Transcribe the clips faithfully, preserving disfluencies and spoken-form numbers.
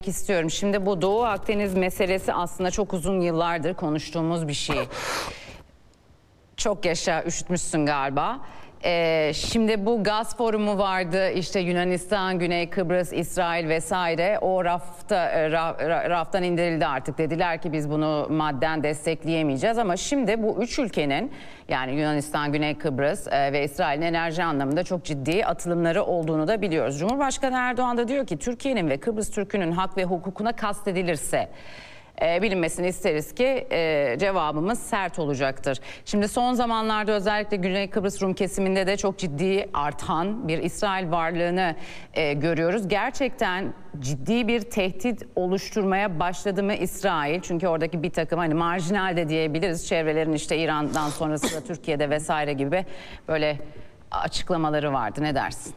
istiyorum. Şimdi bu Doğu Akdeniz meselesi aslında çok uzun yıllardır konuştuğumuz bir şey. Çok yaşa, üşütmüşsün galiba. Ee, şimdi bu gaz forumu vardı, işte Yunanistan, Güney Kıbrıs, İsrail vesaire, o rafta raf, raftan indirildi artık. Dediler ki biz bunu madden destekleyemeyeceğiz, ama şimdi bu üç ülkenin, yani Yunanistan, Güney Kıbrıs e, ve İsrail'in enerji anlamında çok ciddi atılımları olduğunu da biliyoruz. Cumhurbaşkanı Erdoğan da diyor ki Türkiye'nin ve Kıbrıs Türk'ünün hak ve hukukuna kastedilirse E, bilinmesini isteriz ki e, cevabımız sert olacaktır. Şimdi son zamanlarda özellikle Güney Kıbrıs Rum kesiminde de çok ciddi artan bir İsrail varlığını e, görüyoruz. Gerçekten ciddi bir tehdit oluşturmaya başladı mı İsrail? Çünkü oradaki bir takım, hani marjinal de diyebiliriz, çevrelerin işte İran'dan sonrasında Türkiye'de vesaire gibi böyle açıklamaları vardı. Ne dersin?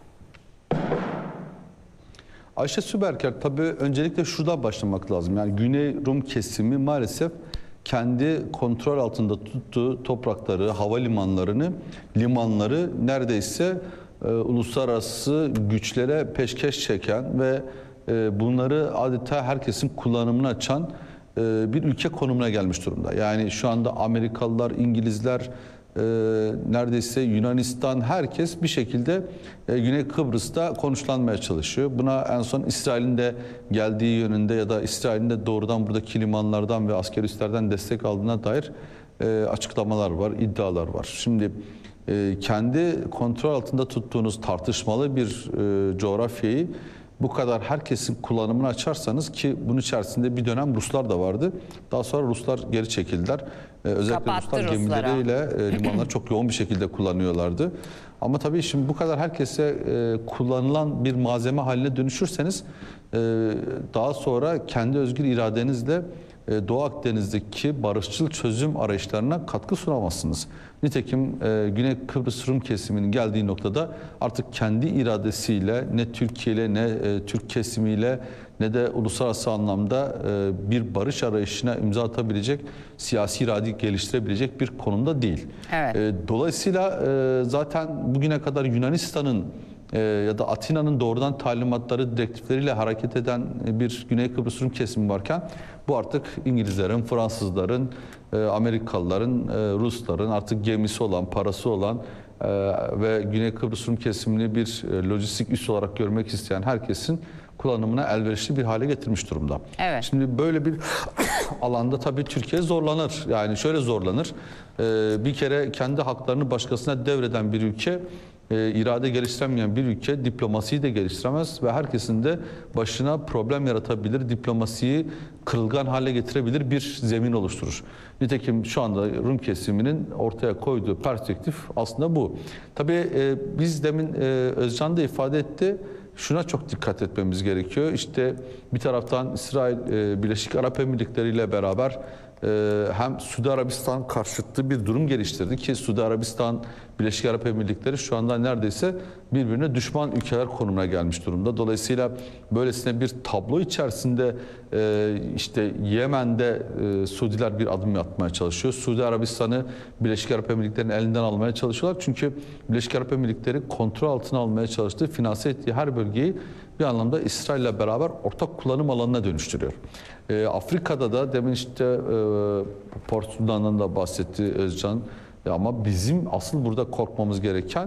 Ayşe Süberker, tabii öncelikle şuradan başlamak lazım. Yani Güney Rum kesimi maalesef kendi kontrol altında tuttuğu toprakları, havalimanlarını, limanları neredeyse e, uluslararası güçlere peşkeş çeken ve e, bunları adeta herkesin kullanımına açan e, bir ülke konumuna gelmiş durumda. Yani şu anda Amerikalılar, İngilizler, Ee, neredeyse Yunanistan, herkes bir şekilde e, Güney Kıbrıs'ta konuşlanmaya çalışıyor. Buna en son İsrail'in de geldiği yönünde ya da İsrail'in de doğrudan buradaki limanlardan ve askeri üslerden destek aldığına dair e, açıklamalar var, iddialar var. Şimdi e, kendi kontrol altında tuttuğunuz tartışmalı bir e, coğrafyayı bu kadar herkesin kullanımını açarsanız, ki bunun içerisinde bir dönem Ruslar da vardı. Daha sonra Ruslar geri çekildiler. Ee, özellikle Kapattı Ruslar Ruslara. gemileriyle e, limanları çok yoğun bir şekilde kullanıyorlardı. Ama tabii şimdi bu kadar herkese e, kullanılan bir malzeme haline dönüşürseniz e, daha sonra kendi özgür iradenizle e, Doğu Akdeniz'deki barışçıl çözüm arayışlarına katkı sunamazsınız. Nitekim e, Güney Kıbrıs Rum kesiminin geldiği noktada artık kendi iradesiyle ne Türkiye ile ne e, Türk kesimiyle ne de uluslararası anlamda e, bir barış arayışına imza atabilecek, siyasi irade geliştirebilecek bir konumda değil. Evet. E, dolayısıyla e, zaten bugüne kadar Yunanistan'ın e, ya da Atina'nın doğrudan talimatları, direktifleriyle hareket eden bir Güney Kıbrıs Rum kesimi varken, bu artık İngilizlerin, Fransızların, e, Amerikalıların, e, Rusların artık gemisi olan, parası olan e, ve Güney Kıbrıs Rum kesimini bir e, lojistik üs olarak görmek isteyen herkesin kullanımına elverişli bir hale getirmiş durumda. Evet. Şimdi böyle bir alanda tabii Türkiye zorlanır. Yani şöyle zorlanır. Ee, bir kere kendi haklarını başkasına devreden bir ülke, e, irade geliştiremeyen bir ülke diplomasiyi de geliştiremez ve herkesin de başına problem yaratabilir, diplomasiyi kırılgan hale getirebilir bir zemin oluşturur. Nitekim şu anda Rum kesiminin ortaya koyduğu perspektif aslında bu. Tabii e, biz demin e, Özcan da ifade etti. Şuna çok dikkat etmemiz gerekiyor. İşte bir taraftan İsrail, e, Birleşik Arap Emirlikleri ile beraber e, hem Suudi Arabistan karşıtı bir durum geliştirdi ki Suudi Arabistan, Birleşik Arap Emirlikleri şu anda neredeyse birbirine düşman ülkeler konumuna gelmiş durumda. Dolayısıyla böylesine bir tablo içerisinde e, işte Yemen'de e, Suudiler bir adım atmaya çalışıyor. Suudi Arabistan'ı Birleşik Arap Emirlikleri'nin elinden almaya çalışıyorlar. Çünkü Birleşik Arap Emirlikleri kontrol altına almaya çalıştığı, finanse ettiği her bölgeyi bir anlamda İsrail ile beraber ortak kullanım alanına dönüştürüyor. E, Afrika'da da demin işte e, Port Sudan'dan da bahsetti Özcan. E, ama bizim asıl burada korkmamız gereken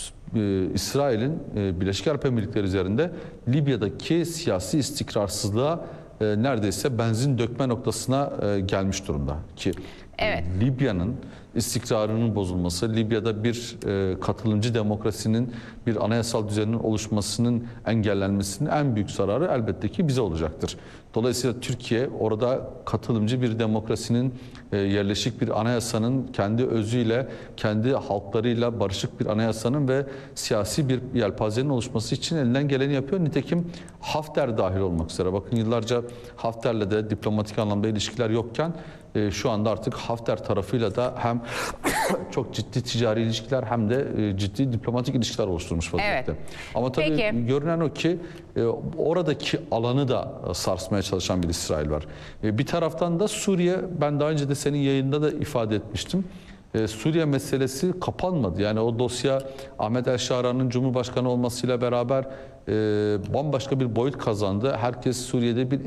e, İsrail'in e, Birleşik Arap Emirlikleri üzerinde Libya'daki siyasi istikrarsızlığa e, neredeyse benzin dökme noktasına e, gelmiş durumda ki Evet. Libya'nın istikrarının bozulması, Libya'da bir e, katılımcı demokrasinin, bir anayasal düzenin oluşmasının engellenmesinin en büyük zararı elbette ki bize olacaktır. Dolayısıyla Türkiye orada katılımcı bir demokrasinin, e, yerleşik bir anayasanın, kendi özüyle, kendi halklarıyla barışık bir anayasanın ve siyasi bir yelpazenin oluşması için elinden geleni yapıyor. Nitekim Hafter dahil olmak üzere. Bakın yıllarca Hafter'le de diplomatik anlamda ilişkiler yokken, e, şu anda artık Hafter tarafıyla da hem çok ciddi ticari ilişkiler hem de e, ciddi diplomatik ilişkiler oluşturmuş vaziyette. Evet. Ama tabii Peki. görünen o ki e, oradaki alanı da sarsmaya çalışan bir İsrail var. E, bir taraftan da Suriye, ben daha önce de senin yayında da ifade etmiştim. e, Suriye meselesi kapanmadı. Yani o dosya Ahmet El Şara'nın Cumhurbaşkanı olmasıyla beraber e, bambaşka bir boyut kazandı. Herkes Suriye'de bir